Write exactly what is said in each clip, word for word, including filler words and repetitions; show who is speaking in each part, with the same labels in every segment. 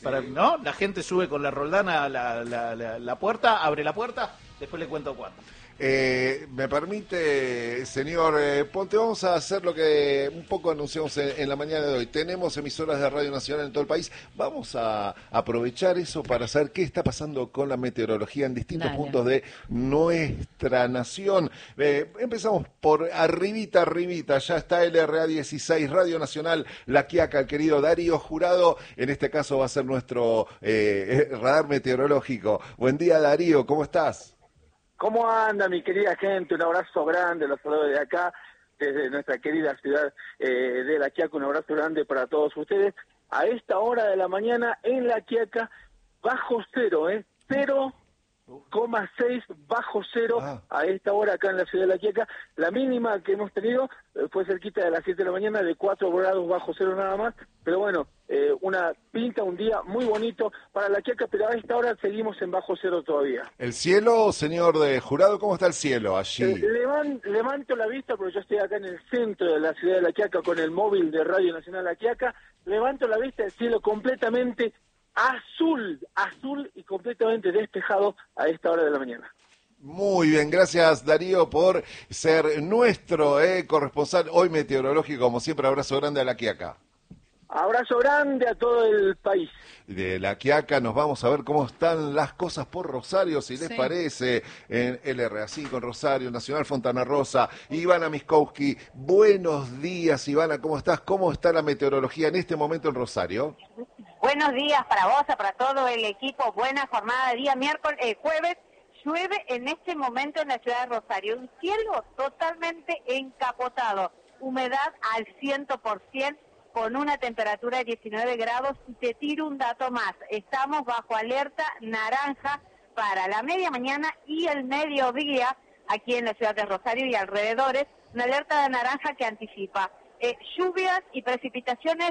Speaker 1: para, ¿no? La gente sube con la roldana a la, la, la, la puerta, abre la puerta, después le cuento cuándo.
Speaker 2: Eh, me permite, señor eh, Ponte, vamos a hacer lo que un poco anunciamos en, en la mañana de hoy. Tenemos emisoras de Radio Nacional en todo el país. Vamos a aprovechar eso para saber qué está pasando con la meteorología en distintos
Speaker 3: Dale.
Speaker 2: puntos de nuestra nación. Eh, empezamos por arribita, arribita. Ya está L R A dieciséis, Radio Nacional, La Quiaca, el querido Darío Jurado. En este caso va a ser nuestro eh, radar meteorológico. Buen día, Darío, ¿cómo estás?
Speaker 4: ¿Cómo anda, mi querida gente? Un abrazo grande, los saludo de acá, desde nuestra querida ciudad eh, de La Quiaca. Un abrazo grande para todos ustedes. A esta hora de la mañana en La Quiaca, bajo cero, ¿eh? Cero coma seis bajo cero
Speaker 2: Ah.
Speaker 4: a esta hora acá en la ciudad de La Quiaca. La mínima que hemos tenido eh, fue cerquita de las siete de la mañana, de cuatro grados bajo cero nada más. Pero bueno, eh, una pinta, un día muy bonito para La Quiaca, pero a esta hora seguimos en bajo cero todavía.
Speaker 2: El cielo, señor de Jurado, ¿cómo está el cielo allí?
Speaker 4: Eh, levan- levanto la vista porque yo estoy acá en el centro de la ciudad de La Quiaca con el móvil de Radio Nacional La Quiaca. Levanto la vista, el cielo completamente azul, azul y completamente despejado a esta hora de la mañana.
Speaker 2: Muy bien, gracias Darío por ser nuestro eh, corresponsal hoy meteorológico. Como siempre, abrazo grande a La Quiaca.
Speaker 4: Abrazo grande a todo el país.
Speaker 2: De La Quiaca nos vamos a ver cómo están las cosas por Rosario, si les
Speaker 3: Sí.
Speaker 2: parece, en L R A cinco, en Rosario, Nacional Fontana Rosa. Ivana Miskowski, buenos días Ivana, ¿cómo estás? ¿Cómo está la meteorología en este momento en Rosario?
Speaker 5: Buenos días para vos, para todo el equipo. Buena jornada de día miércoles, eh, jueves. Llueve en este momento en la ciudad de Rosario. Un cielo totalmente encapotado. Humedad al cien por ciento con una temperatura de diecinueve grados. Y te tiro un dato más. Estamos bajo alerta naranja para la media mañana y el mediodía aquí en la ciudad de Rosario y alrededores. Una alerta de naranja que anticipa eh, lluvias y precipitaciones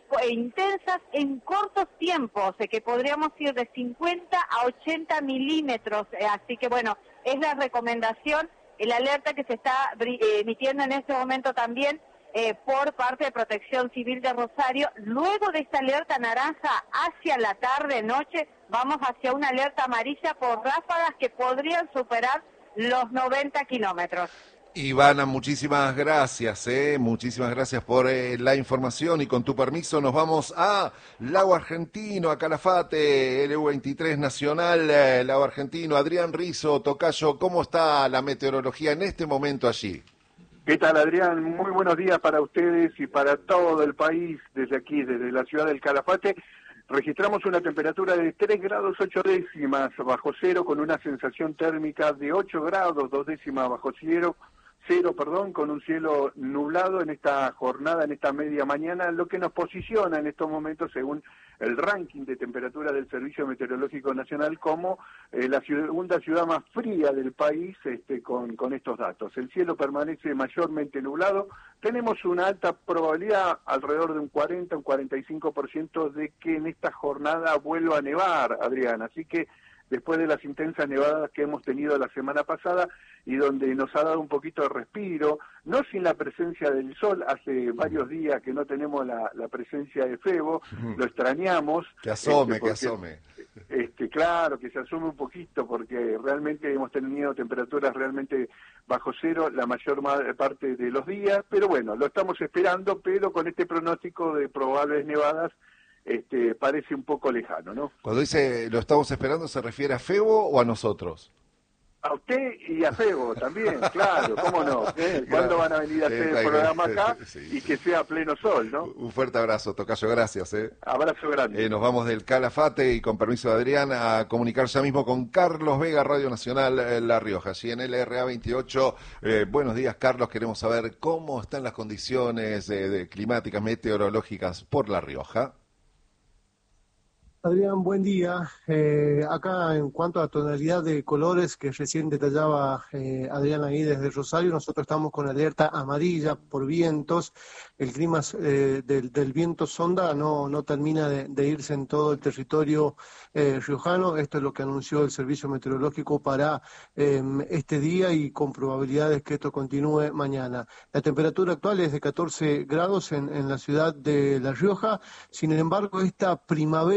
Speaker 5: intensas en cortos tiempos, eh, que podríamos ir de cincuenta a ochenta milímetros, eh, así que bueno, es la recomendación, el alerta que se está eh, emitiendo en este momento también eh, por parte de Protección Civil de Rosario. Luego de esta alerta naranja, hacia la tarde, noche, vamos hacia una alerta amarilla por ráfagas que podrían superar los noventa kilómetros.
Speaker 2: Ivana, muchísimas gracias, eh, muchísimas gracias por eh, la información y con tu permiso nos vamos a Lago Argentino, a Calafate, L U veintitrés Nacional, eh, Lago Argentino. Adrián Rizzo, tocayo, ¿cómo está la meteorología en este momento allí?
Speaker 6: ¿Qué tal, Adrián? Muy buenos días para ustedes y para todo el país desde aquí, desde la ciudad del Calafate. Registramos una temperatura de tres grados ocho décimas bajo cero, con una sensación térmica de ocho grados dos décimas bajo cero, cero, perdón, con un cielo nublado en esta jornada, en esta media mañana, lo que nos posiciona en estos momentos, según el ranking de temperatura del Servicio Meteorológico Nacional, como eh, la segunda ciudad más fría del país, este, con, con estos datos. El cielo permanece mayormente nublado. Tenemos una alta probabilidad, alrededor de un cuarenta, un cuarenta y cinco por ciento, de que en esta jornada vuelva a nevar, Adrián. Así que después de las intensas nevadas que hemos tenido la semana pasada y donde nos ha dado un poquito de respiro, no sin la presencia del sol, hace varios días que no tenemos la, la presencia de Febo, lo extrañamos.
Speaker 2: Que asome,
Speaker 6: este,
Speaker 2: que
Speaker 6: porque,
Speaker 2: asome.
Speaker 6: Este, claro, que se asome un poquito, porque realmente hemos tenido temperaturas realmente bajo cero la mayor parte de los días, pero bueno, lo estamos esperando, pero con este pronóstico de probables nevadas, Este, parece un poco lejano, ¿no?
Speaker 2: Cuando dice lo estamos esperando, ¿se refiere a Febo o a nosotros?
Speaker 6: A usted y a Febo también, claro, ¿cómo no? ¿Eh? ¿Cuándo van a venir a hacer el programa acá y que sea a pleno sol, ¿no?
Speaker 2: Un fuerte abrazo, tocayo, gracias. ¿eh?
Speaker 6: Abrazo grande.
Speaker 2: Eh, nos vamos del Calafate y con permiso de Adrián a comunicar ya mismo con Carlos Vega, Radio Nacional eh, La Rioja, allí en L R A veintiocho. Eh, buenos días, Carlos, queremos saber cómo están las condiciones eh, de climáticas, meteorológicas por La Rioja.
Speaker 7: Adrián, buen día. Eh, acá en cuanto a tonalidad de colores que recién detallaba eh, Adrián ahí desde Rosario, nosotros estamos con alerta amarilla por vientos. El clima eh, del, del viento sonda no, no termina de, de irse en todo el territorio eh, riojano. Esto es lo que anunció el Servicio Meteorológico para eh, este día y con probabilidades que esto continúe mañana. La temperatura actual es de catorce grados en, en la ciudad de La Rioja. Sin embargo, esta primavera